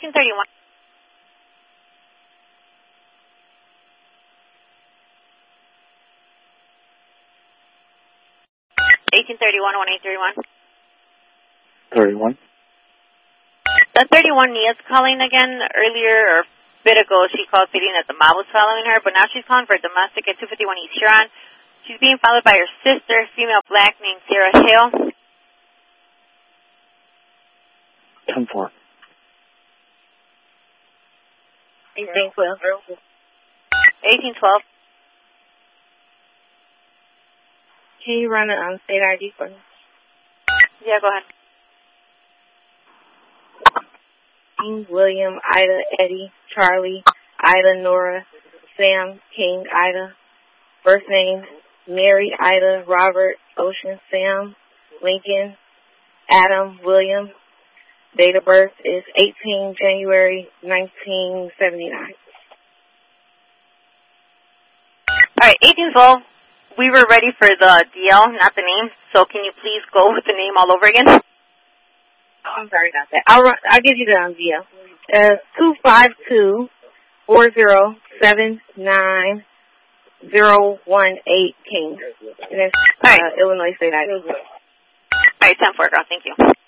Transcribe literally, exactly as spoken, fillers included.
eighteen thirty-one. eighteen thirty-one, one eight three one. thirty-one. The thirty-one, Nia's calling again. Earlier, or a bit ago, she called stating that the mob was following her, but now she's calling for a domestic at two fifty-one East Huron. She's being followed by her sister, female black named Sarah Hill. ten four. eighteen twelve. eighteen twelve. Can you run it on state I D for me? Yeah, go ahead. William, Ida, Eddie, Charlie, Ida, Nora, Sam, King, Ida. First name, Mary, Ida, Robert, Ocean, Sam, Lincoln, Adam, William. Date of birth is eighteen January nineteen seventy-nine. All right, eighteen twelve. We were ready for the D L, not the name. So can you please go with the name all over again? Oh, I'm sorry about that. I'll run, I'll give you the um, D L. Uh, two five two four zero seven nine zero one eight King. And that's uh, right. Illinois State I D. All right, ten four, girl. Thank you.